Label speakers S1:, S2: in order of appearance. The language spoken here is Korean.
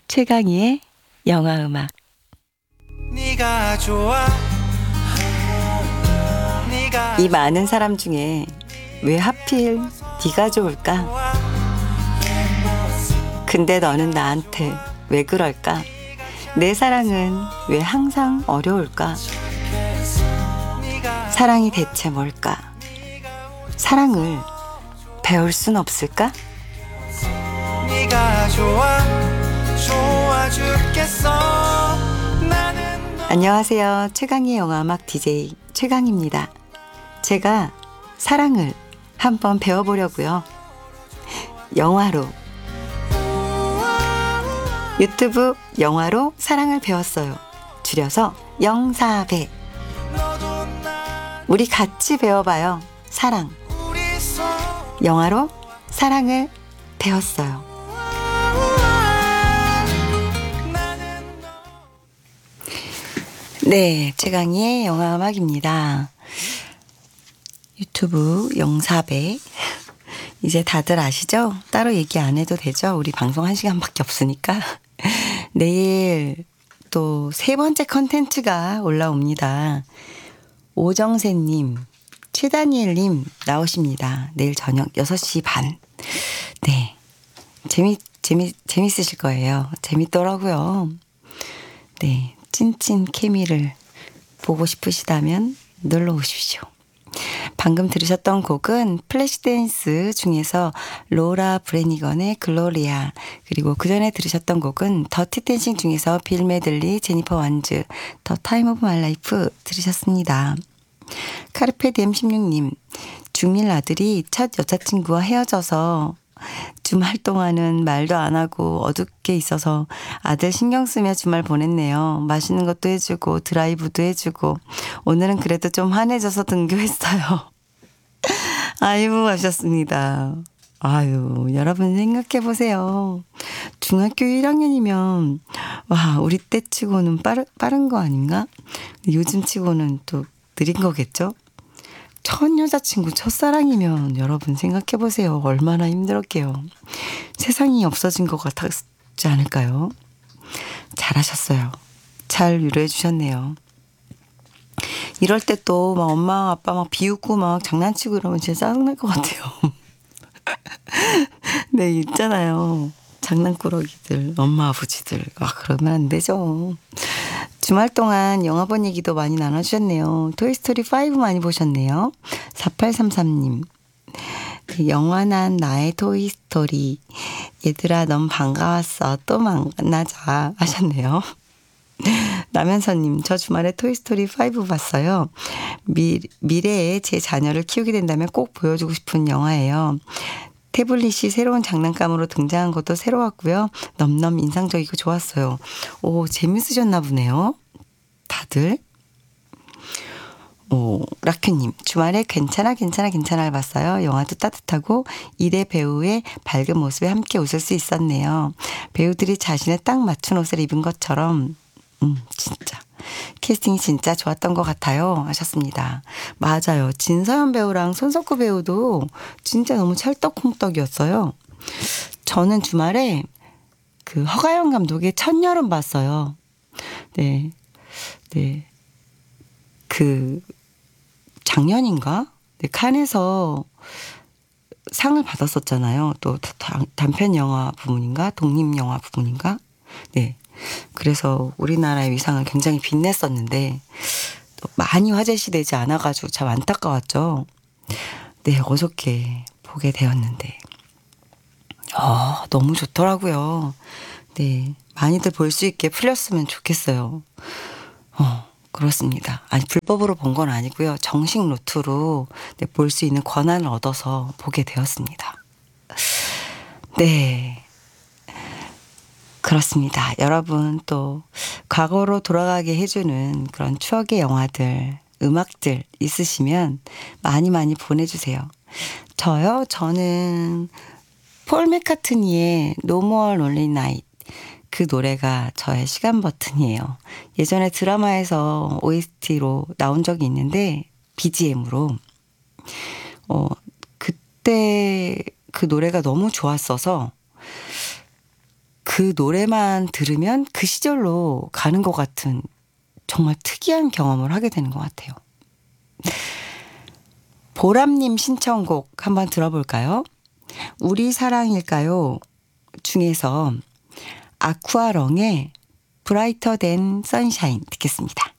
S1: 최강희의 영화음악.
S2: 네가 좋아.
S1: 이 많은 사람 중에 왜 하필 네가 좋을까? 근데 너는 나한테 왜 그럴까? 내 사랑은 왜 항상 어려울까? 사랑이 대체 뭘까? 사랑을 배울 순 없을까?
S2: 네가 좋아. 좋아 죽겠어. 나는
S1: 안녕하세요. 최강희의 영화음악 DJ 최강희입니다. 제가 사랑을 한번 배워보려고요. 영화로, 유튜브 영화로 사랑을 배웠어요. 줄여서 영사배. 우리 같이 배워봐요. 사랑. 영화로 사랑을 배웠어요. 네, 최강희의 영화음악입니다. 유튜브 영사배. 이제 다들 아시죠? 따로 얘기 안 해도 되죠? 우리 방송 1시간밖에 없으니까. 내일 또 세 번째 컨텐츠가 올라옵니다. 오정세님, 최다니엘님 나오십니다. 내일 저녁 6시 반. 네. 재밌으실 거예요. 재밌더라고요. 네. 찐찐 케미를 보고 싶으시다면 놀러 오십시오. 방금 들으셨던 곡은 플래시댄스 중에서 로라 브래니건의 글로리아, 그리고 그 전에 들으셨던 곡은 더티 댄싱 중에서 빌 메들리, 제니퍼 완즈, 더 타임 오브 마이 라이프 들으셨습니다. 카르페디엠 16님, 중1 아들이 첫 여자친구와 헤어져서 주말 동안은 말도 안 하고 어둡게 있어서 아들 신경 쓰며 주말 보냈네요. 맛있는 것도 해주고 드라이브도 해주고 오늘은 그래도 좀 환해져서 등교했어요. 아이고 하셨습니다. 아유, 여러분 생각해보세요. 중학교 1학년이면 와, 우리 때 치고는 빠른 거 아닌가? 요즘 치고는 또 느린 거겠죠? 첫 여자친구, 첫사랑이면 여러분 생각해보세요. 얼마나 힘들었게요. 세상이 없어진 것 같지 않을까요? 잘하셨어요. 잘 위로해 주셨네요. 이럴 때 또 막 엄마 아빠 막 비웃고 막 장난치고 이러면 진짜 짜증날 것 같아요. 네, 있잖아요. 장난꾸러기들, 엄마 아버지들. 그러면 안 되죠. 주말 동안 영화 본 얘기도 많이 나눠주셨네요. 토이스토리 5 많이 보셨네요. 4833님. 영원한 나의 토이스토리. 얘들아 넌 반가웠어. 또 만나자 하셨네요. 남현선님, 저 주말에 토이스토리 5 봤어요. 미래에 제 자녀를 키우게 된다면 꼭 보여주고 싶은 영화예요. 태블릿이 새로운 장난감으로 등장한 것도 새로웠고요. 넘넘 인상적이고 좋았어요. 오, 재밌으셨나 보네요. 다들. 오, 라큐님, 주말에 괜찮아를 봤어요. 영화도 따뜻하고 일의 배우의 밝은 모습에 함께 웃을 수 있었네요. 배우들이 자신에 딱 맞춘 옷을 입은 것처럼 진짜 캐스팅이 진짜 좋았던 것 같아요 하셨습니다. 맞아요. 진서연 배우랑 손석구 배우도 진짜 너무 찰떡궁떡이었어요. 저는 주말에 그 허가연 감독의 첫여름 봤어요. 네. 그 작년인가? 네, 칸에서 상을 받았었잖아요. 또 단편 영화 부문인가? 독립 영화 부문인가? 네. 그래서 우리나라의 위상을 굉장히 빛냈었는데 또 많이 화제시되지 않아가지고 참 안타까웠죠. 네, 어저께 보게 되었는데 너무 좋더라고요. 네, 많이들 볼 수 있게 풀렸으면 좋겠어요. 그렇습니다. 아니, 불법으로 본 건 아니고요. 정식 루트로 볼 수 있는 권한을 얻어서 보게 되었습니다. 네. 그렇습니다. 여러분 또 과거로 돌아가게 해주는 그런 추억의 영화들, 음악들 있으시면 많이 보내주세요. 저는 폴 맥카트니의 No More Lonely Night, 그 노래가 저의 시간 버튼이에요. 예전에 드라마에서 OST로 나온 적이 있는데 BGM으로 그때 그 노래가 너무 좋았어서 그 노래만 들으면 그 시절로 가는 것 같은 정말 특이한 경험을 하게 되는 것 같아요. 보람님 신청곡 한번 들어볼까요? 우리 사랑일까요? 중에서 아쿠아렁의 브라이터 댄 선샤인 듣겠습니다.